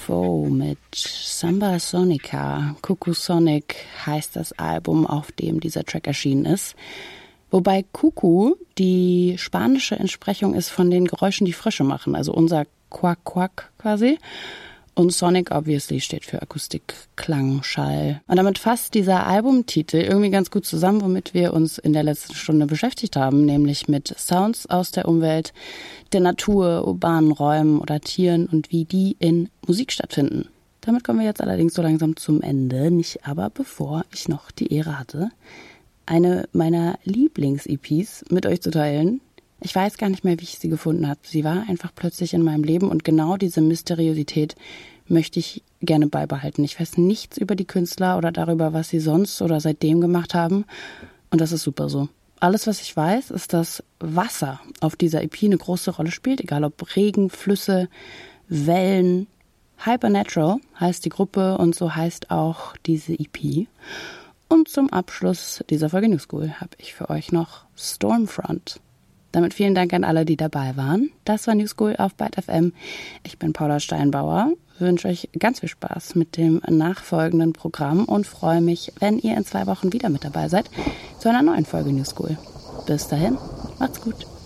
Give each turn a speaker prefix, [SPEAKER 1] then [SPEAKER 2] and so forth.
[SPEAKER 1] UFO mit Samba Sonica. Cuckoo Sonic heißt das Album, auf dem dieser Track erschienen ist. Wobei Cuckoo die spanische Entsprechung ist von den Geräuschen, die Frösche machen. Also unser Quack Quack quasi. Und Sonic obviously steht für Akustik, Klang, Schall. Und damit fasst dieser Albumtitel irgendwie ganz gut zusammen, womit wir uns in der letzten Stunde beschäftigt haben, nämlich mit Sounds aus der Umwelt, der Natur, urbanen Räumen oder Tieren und wie die in Musik stattfinden. Damit kommen wir jetzt allerdings so langsam zum Ende, nicht aber bevor ich noch die Ehre hatte, eine meiner Lieblings-EPs mit euch zu teilen. Ich weiß gar nicht mehr, wie ich sie gefunden habe. Sie war einfach plötzlich in meinem Leben und genau diese Mysteriosität möchte ich gerne beibehalten. Ich weiß nichts über die Künstler oder darüber, was sie sonst oder seitdem gemacht haben und das ist super so. Alles, was ich weiß, ist, dass Wasser auf dieser EP eine große Rolle spielt, egal ob Regen, Flüsse, Wellen. Hypernatural heißt die Gruppe und so heißt auch diese EP. Und zum Abschluss dieser Folge New School habe ich für euch noch Stormfront. Damit vielen Dank an alle, die dabei waren. Das war New School auf Byte FM. Ich bin Paula Steinbauer, wünsche euch ganz viel Spaß mit dem nachfolgenden Programm und freue mich, wenn ihr in 2 Wochen wieder mit dabei seid zu einer neuen Folge New School. Bis dahin, macht's gut.